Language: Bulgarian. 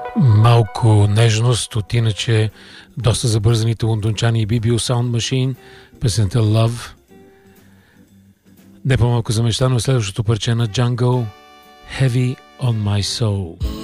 Малко нежност от иначе доста забързаните лондончани и BBO Sound Machine, песента Love. Не по-малко замечтано е следващото парче на Jungle, Heavy on My Soul.